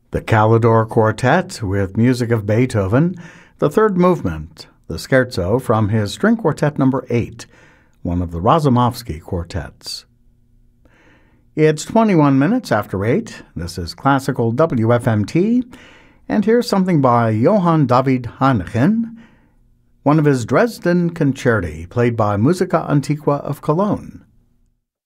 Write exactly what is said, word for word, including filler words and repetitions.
The Calidore Quartet with music of Beethoven, the third movement, the scherzo from his String Quartet number eight, one of the Razumovsky quartets. It's twenty-one minutes after eight. This is Classical W F M T, and here's something by Johann David Heineken, one of his Dresden Concerti, played by Musica Antiqua of Cologne.